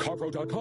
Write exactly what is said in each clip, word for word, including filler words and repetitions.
car pro dot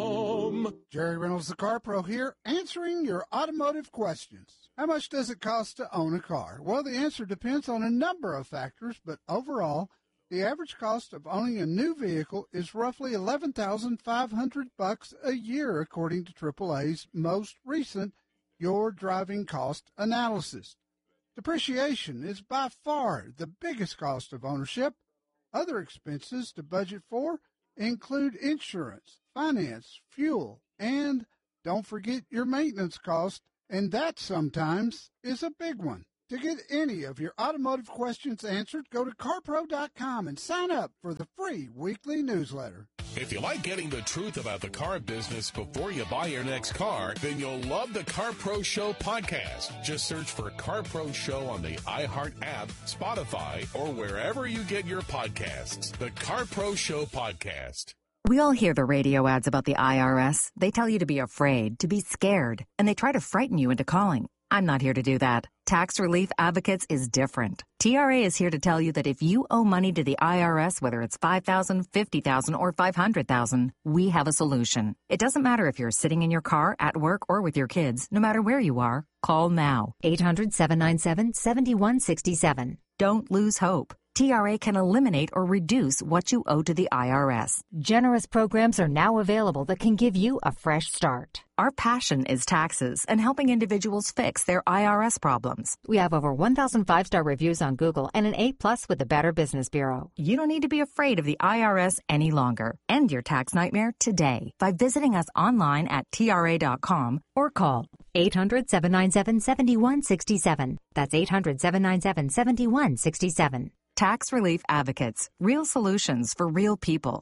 com. Jerry Reynolds, the Car Pro here, answering your automotive questions. How much does it cost to own a car? Well, the answer depends on a number of factors, but overall, the average cost of owning a new vehicle is roughly eleven thousand five hundred bucks a year, according to triple A's most recent Your Driving Cost analysis. Depreciation is by far the biggest cost of ownership. Other expenses to budget for include insurance, finance, fuel, and don't forget your maintenance cost, and that sometimes is a big one. To get any of your automotive questions answered, go to car pro dot com and sign up for the free weekly newsletter. If you like getting the truth about the car business before you buy your next car, then you'll love the Car Pro Show podcast. Just search for Car Pro Show on the iHeart app, Spotify, or wherever you get your podcasts. The Car Pro Show podcast. We all hear the radio ads about the I R S. They tell you to be afraid, to be scared, and they try to frighten you into calling. I'm not here to do that. Tax Relief Advocates is different. T R A is here to tell you that if you owe money to the I R S, whether it's five thousand dollars, fifty thousand dollars, or five hundred thousand dollars, we have a solution. It doesn't matter if you're sitting in your car, at work, or with your kids. No matter where you are, call now. eight hundred, seven nine seven, seven one six seven. Don't lose hope. T R A can eliminate or reduce what you owe to the I R S. Generous programs are now available that can give you a fresh start. Our passion is taxes and helping individuals fix their I R S problems. We have over one thousand five-star reviews on Google and an A plus with the Better Business Bureau. You don't need to be afraid of the I R S any longer. End your tax nightmare today by visiting us online at T R A dot com or call eight hundred, seven nine seven, seven one six seven. That's eight hundred, seven nine seven, seven one six seven. Tax Relief Advocates. Real solutions for real people.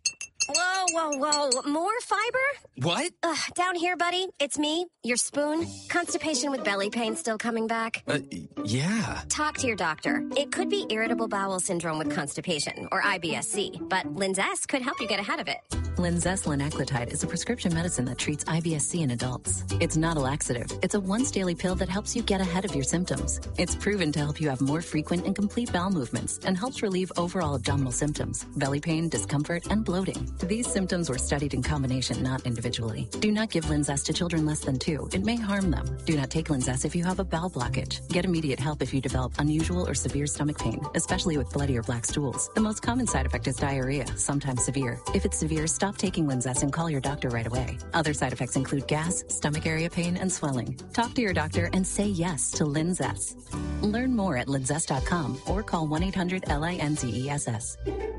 Whoa, whoa, whoa. More fiber? What? Ugh, down here, buddy. It's me, your spoon. Constipation with belly pain still coming back? Uh, yeah. Talk to your doctor. It could be irritable bowel syndrome with constipation, or I B S C, but Linzess could help you get ahead of it. Linzess linaclotide is a prescription medicine that treats I B S C in adults. It's not a laxative. It's a once-daily pill that helps you get ahead of your symptoms. It's proven to help you have more frequent and complete bowel movements and helps relieve overall abdominal symptoms, belly pain, discomfort, and bloating. These symptoms were studied in combination, not individually. Do not give Linzess to children less than two. It may harm them. Do not take Linzess if you have a bowel blockage. Get immediate help if you develop unusual or severe stomach pain, especially with bloody or black stools. The most common side effect is diarrhea, sometimes severe. If it's severe, stop taking Linzess and call your doctor right away. Other side effects include gas, stomach area pain, and swelling. Talk to your doctor and say yes to Linzess. Learn more at linzess dot com or call one eight hundred L I N Z E S S.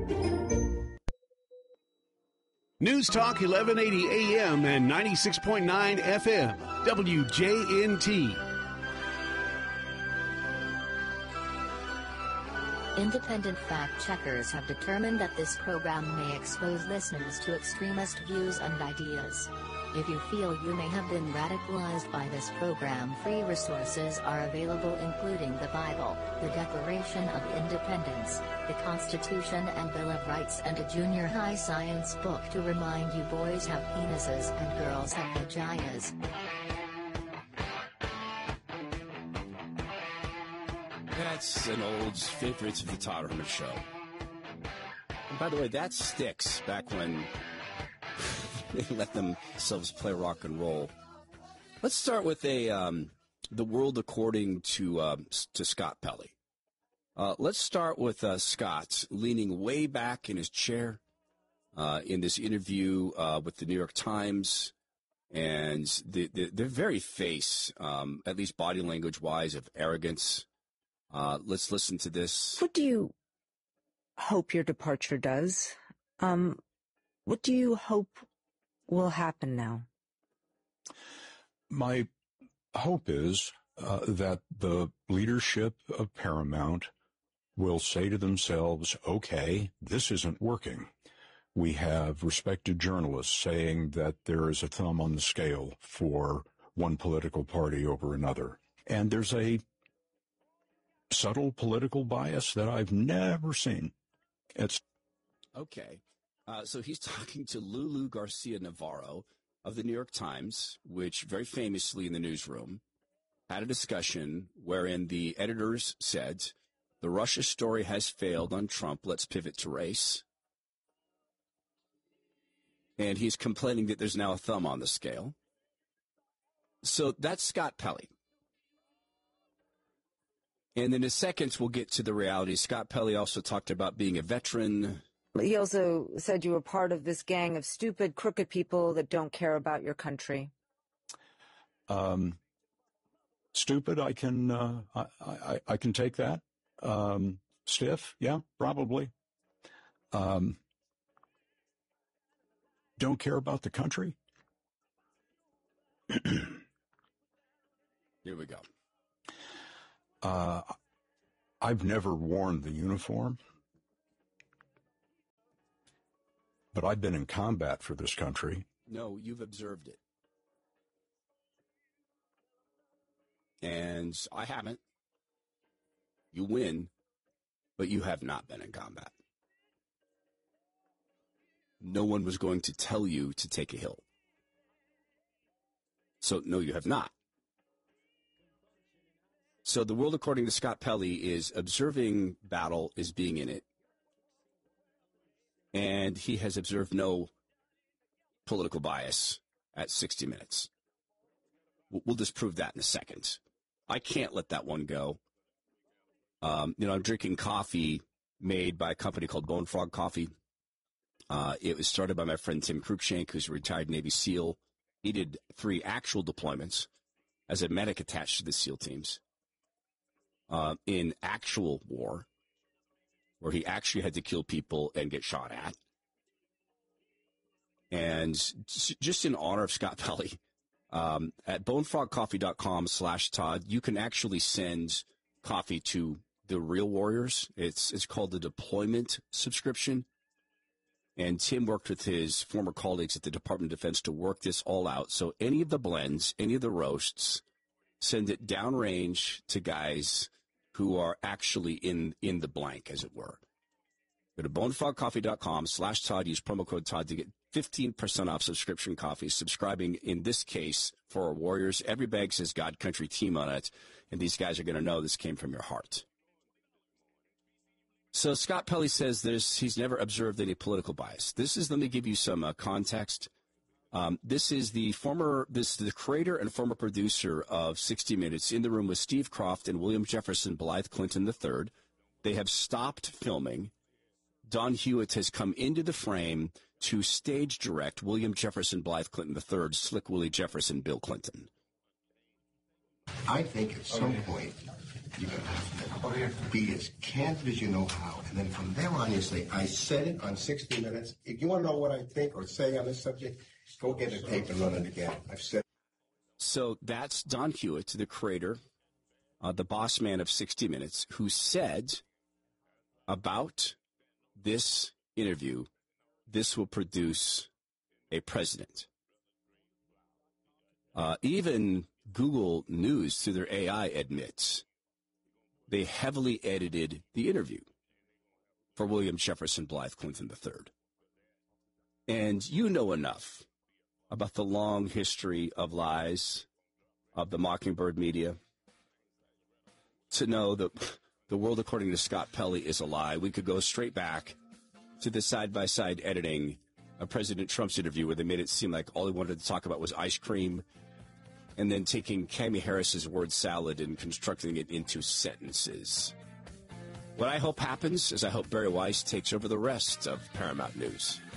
News Talk eleven eighty A M and ninety-six point nine F M, W J N T. Independent fact checkers have determined that this program may expose listeners to extremist views and ideas. If you feel you may have been radicalized by this program, free resources are available, including the Bible, the Declaration of Independence, the Constitution and Bill of Rights, and a junior high science book to remind you boys have penises and girls have vaginas. That's an old Favorites of the Todd Herman Show. And by the way, that sticks back when they let themselves play rock and roll. Let's start with a um, the world according to um, to Scott Pelley. Uh, let's start with uh, Scott leaning way back in his chair uh, in this interview uh, with the New York Times, and the, the, the very face, um, at least body language wise, of arrogance. Uh, let's listen to this. What do you hope your departure does? Um, what do you hope will happen now? My hope is uh, that the leadership of Paramount will say to themselves, okay, this isn't working. We have respected journalists saying that there is a thumb on the scale for one political party over another. And there's a subtle political bias that I've never seen. It's okay. Uh, so he's talking to Lulu Garcia Navarro of the New York Times, which very famously in the newsroom had a discussion wherein the editors said, the Russia story has failed on Trump. Let's pivot to race. And he's complaining that there's now a thumb on the scale. So that's Scott Pelley. And in a second, we'll get to the reality. Scott Pelley also talked about being a veteran. He also said you were part of this gang of stupid, crooked people that don't care about your country. Um, stupid, I can uh, I, I, I can take that. Um, stiff, yeah, probably. Um, don't care about the country. Here we go. Uh, I've never worn the uniform, but I've been in combat for this country. No, you've observed it. And I haven't. You win, but you have not been in combat. No one was going to tell you to take a hill. So, no, you have not. So the world, according to Scott Pelley, is observing battle, is being in it. And he has observed no political bias at sixty minutes. We'll disprove that in a second. I can't let that one go. Um, you know, I'm drinking coffee made by a company called Bone Frog Coffee. Uh, it was started by my friend Tim Cruikshank, who's a retired Navy SEAL. He did three actual deployments as a medic attached to the SEAL teams. Uh, in actual war, where he actually had to kill people and get shot at. And just in honor of Scott Pelley, um, at bonefrogcoffee.com slash Todd, you can actually send coffee to the real warriors. It's, it's called the deployment subscription. And Tim worked with his former colleagues at the Department of Defense to work this all out. So any of the blends, any of the roasts, send it downrange to guys who are actually in, in the blank, as it were. Go to bonefrogcoffee.com slash Todd. Use promo code Todd to get fifteen percent off subscription coffee. Subscribing, in this case, for our warriors. Every bag says God Country Team on it, and these guys are going to know this came from your heart. So Scott Pelley says there's, he's never observed any political bias. This is, let me give you some uh, context. Um, this is the former, this is the creator and former producer of sixty minutes, in the room with Steve Kroft and William Jefferson Blythe Clinton the third. They have stopped filming. Don Hewitt has come into the frame to stage direct William Jefferson Blythe Clinton the third, Slick Willie Jefferson, Bill Clinton. I think at some point you're going to have to be as candid as you know how. And then from there on, you say, I said it on sixty minutes. If you want to know what I think or say on this subject, go get a tape and run it again. I've said. So that's Don Hewitt, the creator, uh, the boss man of sixty minutes, who said about this interview, this will produce a president. Uh, even Google News, through their A I, admits they heavily edited the interview for William Jefferson Blythe Clinton the third. And you know enough about the long history of lies of the Mockingbird media to know that the world, according to Scott Pelley, is a lie. We could go straight back to the side-by-side editing of President Trump's interview, where they made it seem like all he wanted to talk about was ice cream, and then taking Kamala Harris's word salad and constructing it into sentences. What I hope happens is I hope Barry Weiss takes over the rest of Paramount News.